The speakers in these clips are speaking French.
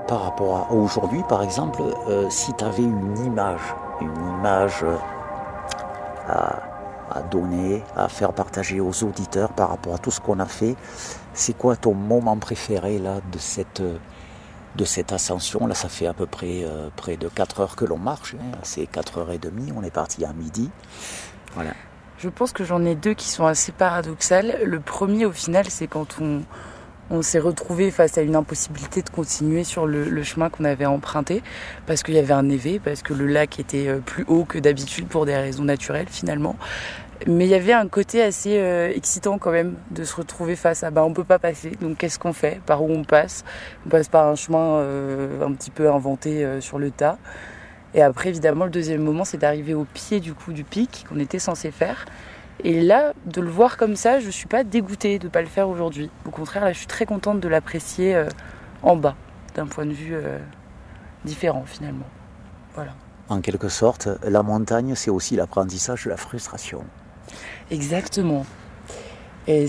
par rapport à aujourd'hui, par exemple, si tu avais une image à, à donner, à faire partager aux auditeurs par rapport à tout ce qu'on a fait, c'est quoi ton moment préféré là de cette ascension? Là, ça fait à peu près de 4 heures que l'on marche, hein. C'est 4h30, on est parti à midi. Voilà. Je pense que j'en ai deux qui sont assez paradoxales. Le premier, au final, c'est quand on s'est retrouvé face à une impossibilité de continuer sur le chemin qu'on avait emprunté parce qu'il y avait un névé, parce que le lac était plus haut que d'habitude pour des raisons naturelles finalement. Mais il y avait un côté assez excitant quand même de se retrouver face à on peut pas passer, donc qu'est-ce qu'on fait? Par où on passe? On passe par un chemin un petit peu inventé sur le tas. Et après évidemment le deuxième moment c'est d'arriver au pied du pic qu'on était censé faire. Et là, de le voir comme ça, je suis pas dégoûtée de pas le faire aujourd'hui. Au contraire, là, je suis très contente de l'apprécier en bas, d'un point de vue différent finalement. Voilà. En quelque sorte, la montagne, c'est aussi l'apprentissage de la frustration. Exactement. Et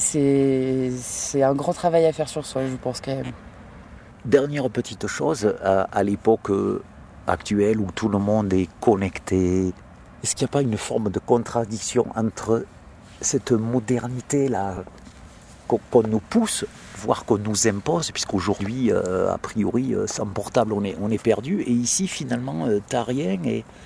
c'est un grand travail à faire sur soi, je pense quand même. Dernière petite chose, à l'époque actuelle où tout le monde est connecté, est-ce qu'il n'y a pas une forme de contradiction entre cette modernité-là qu'on nous pousse, voire qu'on nous impose, puisqu'aujourd'hui, a priori, sans portable, on est perdu, et ici, finalement, t'as rien,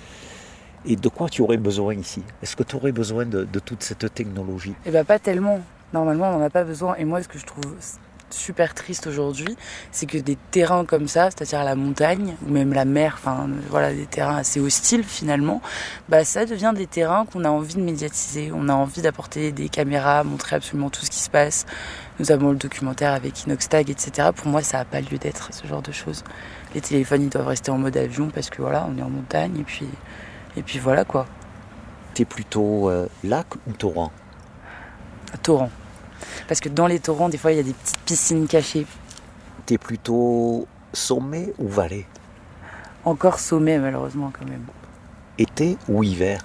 et de quoi tu aurais besoin ici? Est-ce que tu aurais besoin de toute cette technologie? Eh bien, pas tellement. Normalement, on n'en a pas besoin. Et moi, ce que je trouve super triste aujourd'hui, c'est que des terrains comme ça, c'est-à-dire la montagne ou même la mer, voilà, des terrains assez hostiles finalement, ça devient des terrains qu'on a envie de médiatiser, on a envie d'apporter des caméras, montrer absolument tout ce qui se passe, notamment le documentaire avec Inoxtag, etc. Pour moi, ça n'a pas lieu d'être, ce genre de choses. Les téléphones, ils doivent rester en mode avion parce que voilà, on est en montagne et puis voilà quoi. T'es plutôt lac ou torrent? Torrent. Parce que dans les torrents, des fois, il y a des petites piscines cachées. T'es plutôt sommet ou vallée? Encore sommet, malheureusement, quand même. Été ou hiver?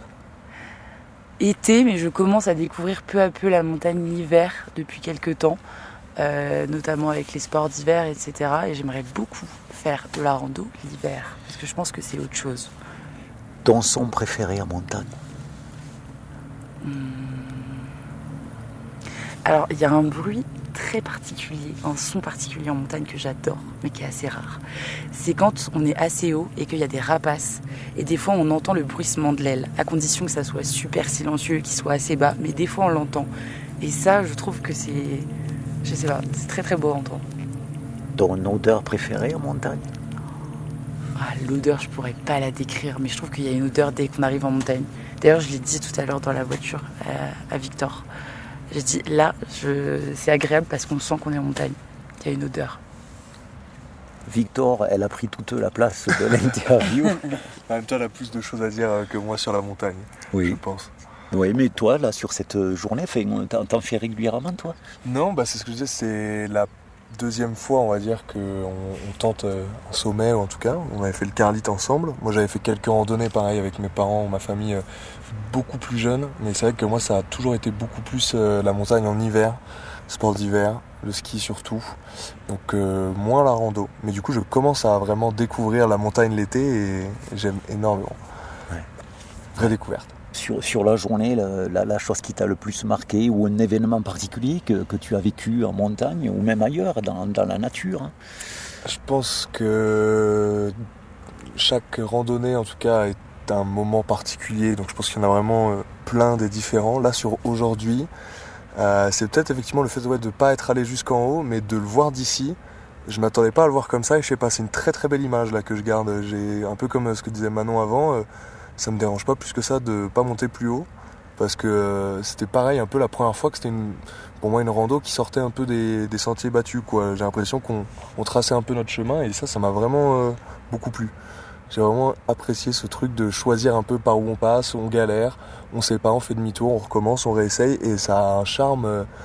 Été, mais je commence à découvrir peu à peu la montagne l'hiver depuis quelques temps, notamment avec les sports d'hiver, etc. Et j'aimerais beaucoup faire de la rando l'hiver, parce que je pense que c'est autre chose. Ton son préféré en montagne? Alors, il y a un bruit très particulier, un son particulier en montagne que j'adore, mais qui est assez rare. C'est quand on est assez haut et qu'il y a des rapaces. Et des fois, on entend le bruissement de l'aile, à condition que ça soit super silencieux, qu'il soit assez bas. Mais des fois, on l'entend. Et ça, je trouve que c'est... Je sais pas, c'est très très beau à entendre. Ton odeur préférée en montagne? L'odeur, je pourrais pas la décrire, mais je trouve qu'il y a une odeur dès qu'on arrive en montagne. D'ailleurs, je l'ai dit tout à l'heure dans la voiture à Victor. J'ai dit là, c'est agréable parce qu'on sent qu'on est en montagne. Il y a une odeur. Victor, elle a pris toute la place de l'interview. En même temps, elle a plus de choses à dire que moi sur la montagne, oui. Je pense. Oui, mais toi, là, sur cette journée, t'en fais régulièrement, toi? Non, c'est ce que je disais, c'est la deuxième fois, on va dire, qu'on tente un sommet, ou en tout cas, on avait fait le Carlite ensemble. Moi, j'avais fait quelques randonnées, pareil, avec mes parents, ma famille, beaucoup plus jeune. Mais c'est vrai que moi, ça a toujours été beaucoup plus la montagne en hiver, sport d'hiver, le ski surtout. Donc, moins la rando. Mais du coup, je commence à vraiment découvrir la montagne l'été et j'aime énormément. Ouais. Vraie découverte. Sur la journée, la chose qui t'a le plus marqué ou un événement particulier que tu as vécu en montagne ou même ailleurs, dans la nature, hein? Je pense que chaque randonnée, en tout cas, est un moment particulier. Donc je pense qu'il y en a vraiment plein des différents. Là, sur aujourd'hui, c'est peut-être effectivement le fait de ne pas être allé jusqu'en haut, mais de le voir d'ici. Je m'attendais pas à le voir comme ça et je sais pas, c'est une très très belle image là que je garde. J'ai un peu comme ce que disait Manon avant. Ça me dérange pas plus que ça de pas monter plus haut parce que c'était pareil un peu la première fois que c'était pour moi une rando qui sortait un peu des sentiers battus quoi. J'ai l'impression qu'on traçait un peu notre chemin et ça m'a vraiment beaucoup plu. J'ai vraiment apprécié ce truc de choisir un peu par où on passe, on galère, on sait pas, on fait demi-tour, on recommence, on réessaye et ça a un charme